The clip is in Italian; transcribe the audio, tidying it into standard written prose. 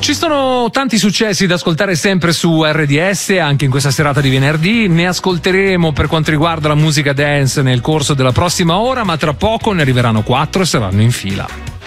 Ci sono tanti successi da ascoltare sempre su RDS, anche in questa serata di venerdì. Ne ascolteremo per quanto riguarda la musica dance nel corso della prossima ora, ma tra poco ne arriveranno 4 e saranno in fila.